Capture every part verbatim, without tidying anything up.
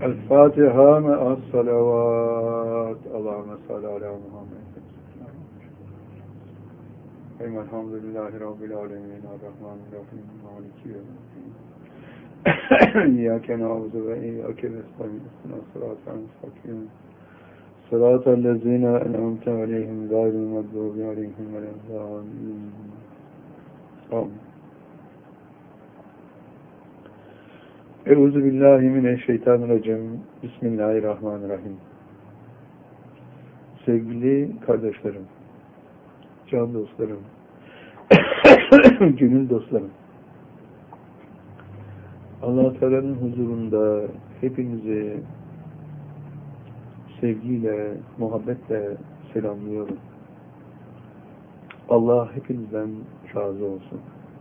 El-Fatiha me'as salavat. Allahümme salli ala Muhammed. Elhamdülillahi Rabbil alemin. Ar-Rahmanir-Rahim. Maliki yevmiddin. İyyâke na'budu ve iyyâke nestaîn. Sıratal müstakim. Sıratal lezîne en'amte aleyhim gayril mağdûbi aleyhim veleddâllîn. Amin. Euzu billahi mineşşeytanirracim. Bismillahirrahmanirrahim. Sevgili kardeşlerim, can dostlarım, gönül dostlarım, Allah-u Teala'nın huzurunda hepinizi sevgiyle, muhabbetle selamlıyorum. Allah hepinizden razı olsun.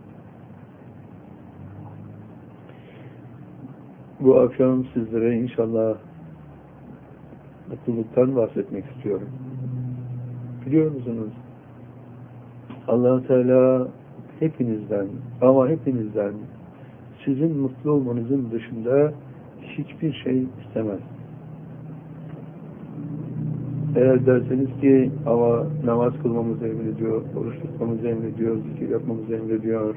Bu akşam sizlere inşallah mutluluktan bahsetmek istiyorum. Biliyor musunuz? Allah-u Teala hepinizden ama hepinizden sizin mutlu olmanızın dışında hiçbir şey istemez. Eğer derseniz ki ama namaz kılmamızı emrediyor, oruç tutmamızı emrediyor, zikir yapmamızı emrediyor.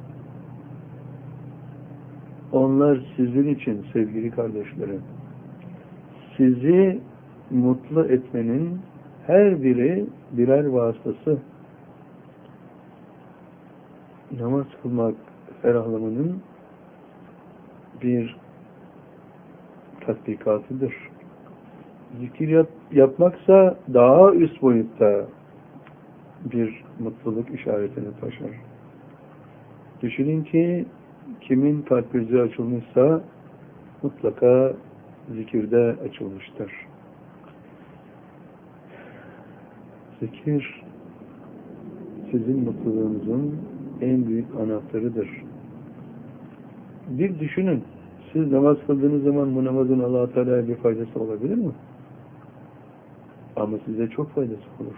Onlar sizin için sevgili kardeşlerim. Sizi mutlu etmenin her biri birer vasıtası. Namaz kılmak ferahlamanın bir tatbikatıdır. Zikir yap, yapmaksa daha üst boyutta bir mutluluk işaretini taşır. Düşünün ki kimin kalp gözü açılmışsa mutlaka zikirde açılmıştır. Zikir sizin mutluluğunuzun en büyük anahtarıdır. Bir düşünün, siz namaz kıldığınız zaman bu namazın Allah-u Teala'ya bir faydası olabilir mi? Ama size çok faydası olur.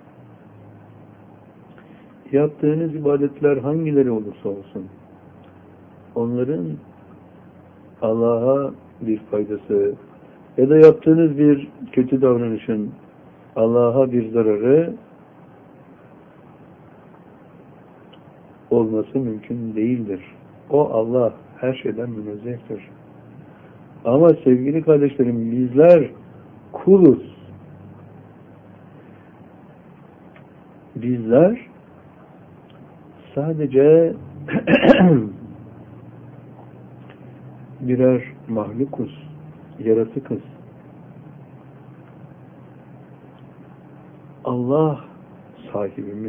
Yaptığınız ibadetler hangileri olursa olsun, onların Allah'a bir faydası ya da yaptığınız bir kötü davranışın Allah'a bir zararı olması mümkün değildir. O Allah her şeyden münezzehtir. Ama sevgili kardeşlerim, bizler kuluz. Bizler sadece birer mahlukuz, yaratıkız. Allah sahibimiz.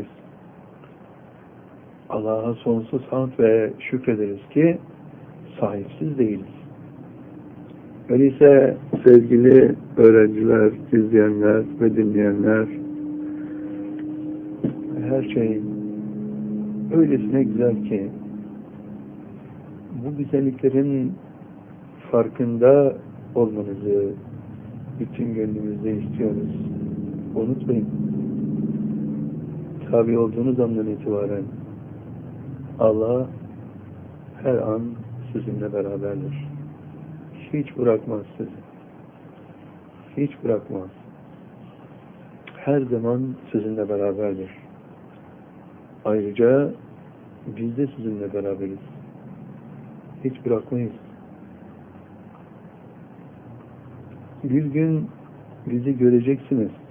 Allah'a sonsuz hamd ve şükrederiz ki sahipsiz değiliz. Öyleyse sevgili öğrenciler, izleyenler ve dinleyenler, her şey öylesine güzel ki bu güzelliklerin farkında olmanızı bütün gönlümüzde istiyoruz. Unutmayın, tabi olduğunuz andan itibaren Allah her an sizinle beraberdir. Hiç bırakmaz sizi. Hiç bırakmaz. Her zaman sizinle beraberdir. Ayrıca biz de sizinle beraberiz. Hiç bırakmayız. Bir gün bizi göreceksiniz.